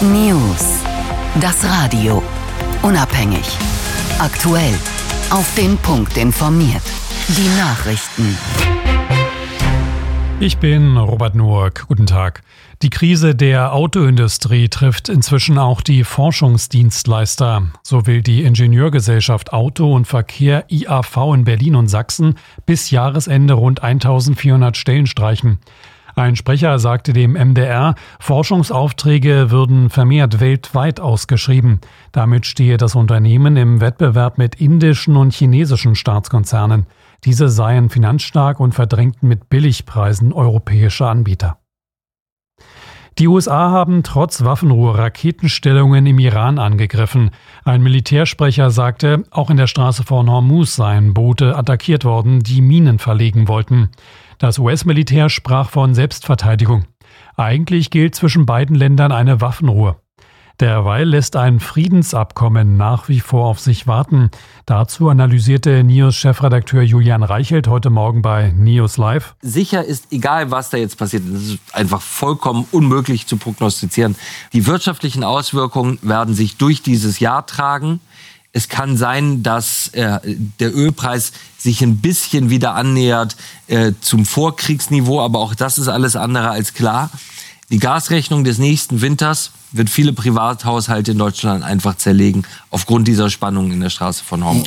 News. Das Radio. Unabhängig. Aktuell. Auf den Punkt informiert. Die Nachrichten. Ich bin Robert Noack. Guten Tag. Die Krise der Autoindustrie trifft inzwischen auch die Forschungsdienstleister. So will die Ingenieurgesellschaft Auto und Verkehr IAV in Berlin und Sachsen bis Jahresende rund 1400 Stellen streichen. Ein Sprecher sagte dem MDR, Forschungsaufträge würden vermehrt weltweit ausgeschrieben. Damit stehe das Unternehmen im Wettbewerb mit indischen und chinesischen Staatskonzernen. Diese seien finanzstark und verdrängten mit Billigpreisen europäische Anbieter. Die USA haben trotz Waffenruhe Raketenstellungen im Iran angegriffen. Ein Militärsprecher sagte, auch in der Straße von Hormuz seien Boote attackiert worden, die Minen verlegen wollten. Das US-Militär sprach von Selbstverteidigung. Eigentlich gilt zwischen beiden Ländern eine Waffenruhe. Derweil lässt ein Friedensabkommen nach wie vor auf sich warten. Dazu analysierte NIOS-Chefredakteur Julian Reichelt heute Morgen bei NIOS Live. Sicher ist, egal was da jetzt passiert, das ist einfach vollkommen unmöglich zu prognostizieren. Die wirtschaftlichen Auswirkungen werden sich durch dieses Jahr tragen. Es kann sein, dass der Ölpreis sich ein bisschen wieder annähert zum Vorkriegsniveau, aber auch das ist alles andere als klar. Die Gasrechnung des nächsten Winters wird viele Privathaushalte in Deutschland einfach zerlegen, aufgrund dieser Spannungen in der Straße von Hormuz.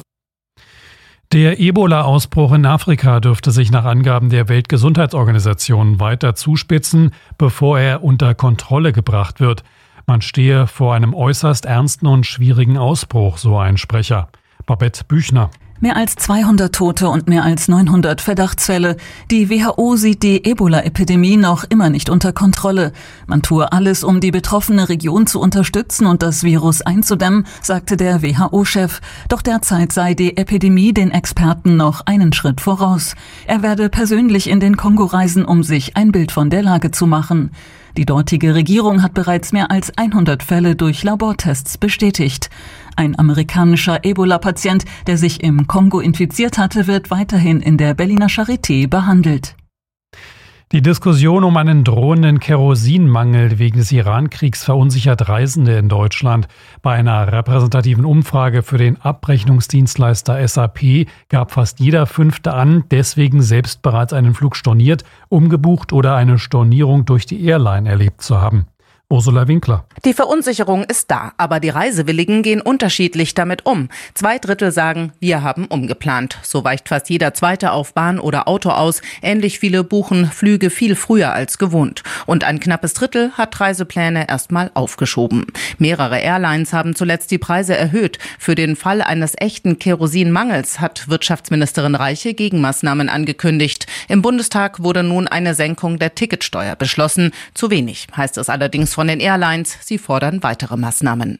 Der Ebola-Ausbruch in Afrika dürfte sich nach Angaben der Weltgesundheitsorganisation weiter zuspitzen, bevor er unter Kontrolle gebracht wird. Man stehe vor einem äußerst ernsten und schwierigen Ausbruch, so ein Sprecher. Babette Büchner. Mehr als 200 Tote und mehr als 900 Verdachtsfälle. Die WHO sieht die Ebola-Epidemie noch immer nicht unter Kontrolle. Man tue alles, um die betroffene Region zu unterstützen und das Virus einzudämmen, sagte der WHO-Chef. Doch derzeit sei die Epidemie den Experten noch einen Schritt voraus. Er werde persönlich in den Kongo reisen, um sich ein Bild von der Lage zu machen. Die dortige Regierung hat bereits mehr als 100 Fälle durch Labortests bestätigt. Ein amerikanischer Ebola-Patient, der sich im Kongo infiziert hatte, wird weiterhin in der Berliner Charité behandelt. Die Diskussion um einen drohenden Kerosinmangel wegen des Iran-Kriegs verunsichert Reisende in Deutschland. Bei einer repräsentativen Umfrage für den Abrechnungsdienstleister SAP gab fast jeder Fünfte an, deswegen selbst bereits einen Flug storniert, umgebucht oder eine Stornierung durch die Airline erlebt zu haben. Ursula Winkler. Die Verunsicherung ist da, aber die Reisewilligen gehen unterschiedlich damit um. 2/3 sagen, wir haben umgeplant. So weicht fast jeder Zweite auf Bahn oder Auto aus. Ähnlich viele buchen Flüge viel früher als gewohnt. Und ein knappes Drittel hat Reisepläne erstmal aufgeschoben. Mehrere Airlines haben zuletzt die Preise erhöht. Für den Fall eines echten Kerosinmangels hat Wirtschaftsministerin Reiche Gegenmaßnahmen angekündigt. Im Bundestag wurde nun eine Senkung der Ticketsteuer beschlossen. Zu wenig, heißt es allerdings von den Airlines. Sie fordern weitere Maßnahmen.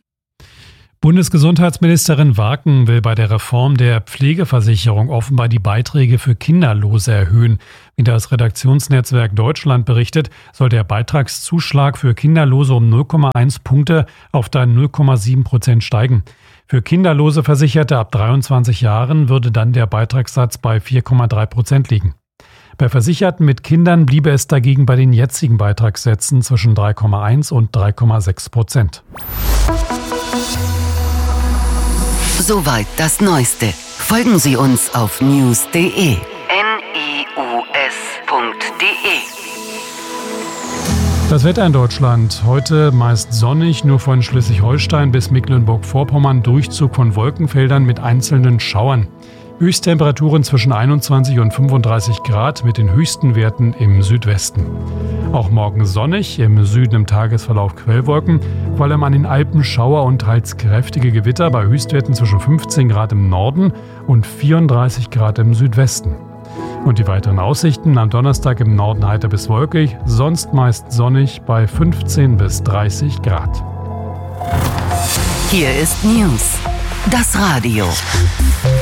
Bundesgesundheitsministerin Waken will bei der Reform der Pflegeversicherung offenbar die Beiträge für Kinderlose erhöhen. Wie das Redaktionsnetzwerk Deutschland berichtet, soll der Beitragszuschlag für Kinderlose um 0,1 Punkte auf dann 0,7% steigen. Für kinderlose Versicherte ab 23 Jahren würde dann der Beitragssatz bei 4,3% liegen. Bei Versicherten mit Kindern bliebe es dagegen bei den jetzigen Beitragssätzen zwischen 3,1 und 3,6%. Soweit das Neueste. Folgen Sie uns auf news.de. news.de. Das Wetter in Deutschland. Heute meist sonnig, nur von Schleswig-Holstein bis Mecklenburg-Vorpommern Durchzug von Wolkenfeldern mit einzelnen Schauern. Höchsttemperaturen zwischen 21 und 35 Grad mit den höchsten Werten im Südwesten. Auch morgen sonnig, im Süden im Tagesverlauf Quellwolken, vor allem an den Alpen Schauer und teils kräftige Gewitter bei Höchstwerten zwischen 15 Grad im Norden und 34 Grad im Südwesten. Und die weiteren Aussichten: am Donnerstag im Norden heiter bis wolkig, sonst meist sonnig bei 15 bis 30 Grad. Hier ist News, das Radio.